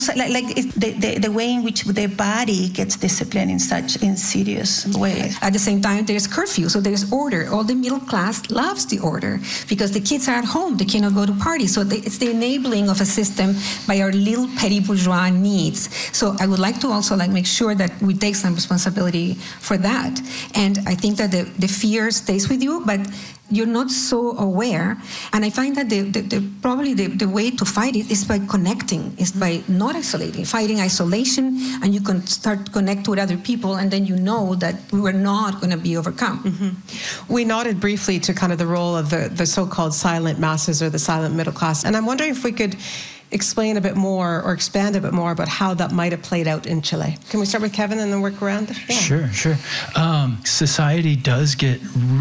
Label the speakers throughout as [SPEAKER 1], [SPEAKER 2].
[SPEAKER 1] So the way in which the body gets disciplined in such insidious ways.
[SPEAKER 2] At the same time, there's curfew, so there's order. All the middle class loves the order because the kids are at home. They cannot go to parties. So it's the enabling of a system by our little petty bourgeois needs. So I would like to also make sure that we take some responsibility for that. And I think that the fear stays with you, but you're not so aware. And I find that probably the way to fight it is by connecting, is by not isolating, fighting isolation, and you can start to connect with other people, and then you know that we were not going to be overcome.
[SPEAKER 3] Mm-hmm. We nodded briefly to kind of the role of the so-called silent masses or the silent middle class. And I'm wondering if we could explain a bit more or expand a bit more about how that might have played out in Chile. Can we start with Kevin and then work around?
[SPEAKER 4] Yeah. Sure. Society does get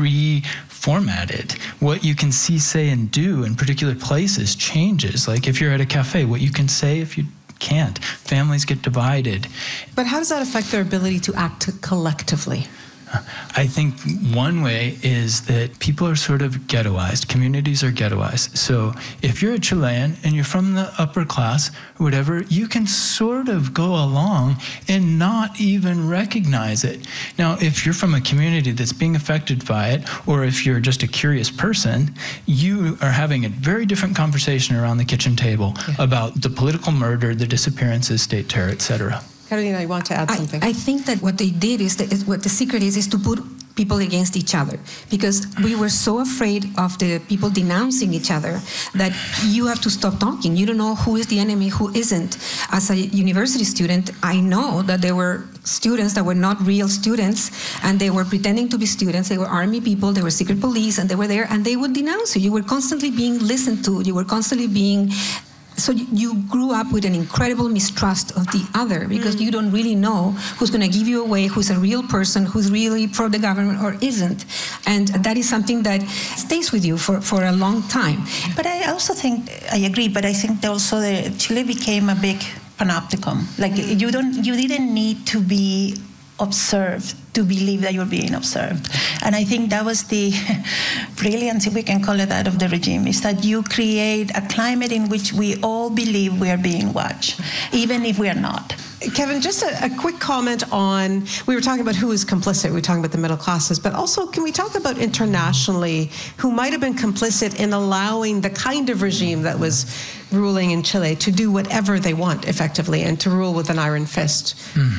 [SPEAKER 4] reformatted. What you can see, say, and do in particular places changes. Like if you're at a cafe, what you can say, if you can't. Families get divided.
[SPEAKER 3] But how does that affect their ability to act collectively?
[SPEAKER 4] I think one way is that people are sort of ghettoized. Communities are ghettoized. So if you're a Chilean and you're from the upper class or whatever, you can sort of go along and not even recognize it. Now, if you're from a community that's being affected by it, or if you're just a curious person, you are having a very different conversation around the kitchen table about the political murder, the disappearances, state terror, etc.
[SPEAKER 3] Carolina, you want to add something?
[SPEAKER 2] I think that what they did is what the secret is to put people against each other, because we were so afraid of the people denouncing each other that you have to stop talking. You don't know who is the enemy, who isn't. As a university student, I know that there were students that were not real students, and they were pretending to be students. They were army people, they were secret police, and they were there, and they would denounce you. You were constantly being listened to. You were constantly being... So you grew up with an incredible mistrust of the other, because you don't really know who's going to give you away, who's a real person, who's really for the government or isn't. And that is something that stays with you for a long time.
[SPEAKER 1] But I also think, I agree, but I think also Chile became a big panopticon. Like you didn't need to be observed to believe that you're being observed. And I think that was the brilliance, if we can call it that, of the regime, is that you create a climate in which we all believe we are being watched, even if we are not.
[SPEAKER 3] Kevin, just a quick comment on, we were talking about who is complicit, we were talking about the middle classes, but also can we talk about internationally who might have been complicit in allowing the kind of regime that was ruling in Chile to do whatever they want effectively and to rule with an iron fist?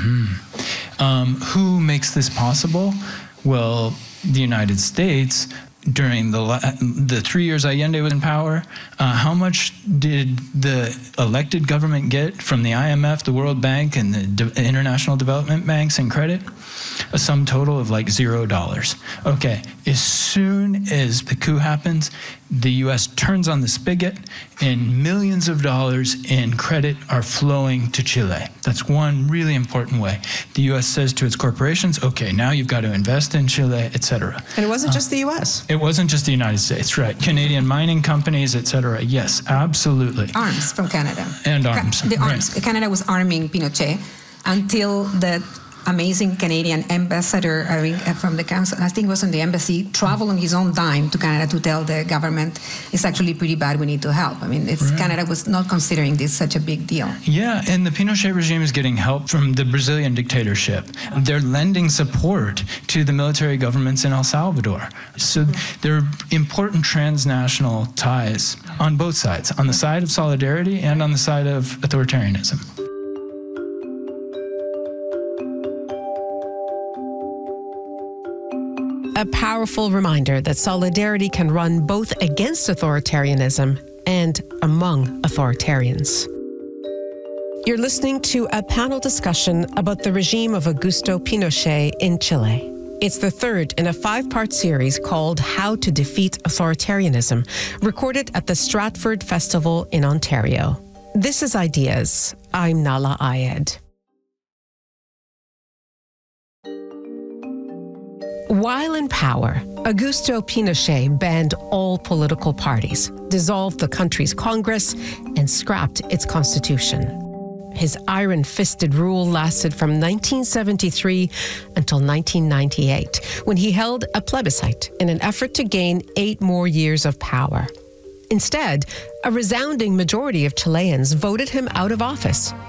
[SPEAKER 4] Who makes this possible? Well, the United States. During the 3 years Allende was in power, how much did the elected government get from the IMF, the World Bank, and the international development banks and credit? A sum total of like $0. Okay, as soon as the coup happens, the U.S. turns on the spigot and millions of dollars in credit are flowing to Chile. That's one really important way. The U.S. says to its corporations, okay, now you've got to invest in Chile, etc.
[SPEAKER 3] And it wasn't just the U.S.
[SPEAKER 4] It wasn't just the United States, right. Canadian mining companies, etc. Yes, absolutely.
[SPEAKER 2] Arms from Canada.
[SPEAKER 4] And arms.
[SPEAKER 2] The arms. Right. Canada was arming Pinochet until the amazing Canadian ambassador from the council, I think it was on the embassy, traveled on his own dime to Canada to tell the government it's actually pretty bad, we need to help. I mean, Canada was not considering this such a big deal.
[SPEAKER 4] Yeah, and the Pinochet regime is getting help from the Brazilian dictatorship. They're lending support to the military governments in El Salvador. So there are important transnational ties on both sides, on the side of solidarity and on the side of authoritarianism.
[SPEAKER 5] A powerful reminder that solidarity can run both against authoritarianism and among authoritarians. You're listening to a panel discussion about the regime of Augusto Pinochet in Chile. It's the third in a 5-part series called How to Defeat Authoritarianism, recorded at the Stratford Festival in Ontario. This is Ideas. I'm Nala Ayed. While in power, Augusto Pinochet banned all political parties, dissolved the country's Congress, and scrapped its constitution. His iron-fisted rule lasted from 1973 until 1998, when he held a plebiscite in an effort to gain 8 more years of power. Instead, a resounding majority of Chileans voted him out of office.